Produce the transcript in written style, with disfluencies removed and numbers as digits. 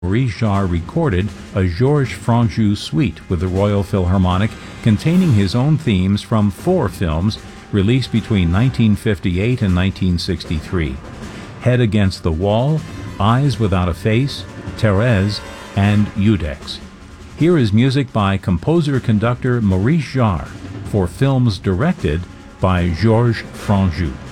Maurice Jarre recorded a Georges Franju suite with the Royal Philharmonic containing his own themes from 4 films released between 1958 and 1963: Head Against the Wall, Eyes Without a Face, Thérèse, and Judex. Here is music by composer-conductor Maurice Jarre for films directed by Georges Franju.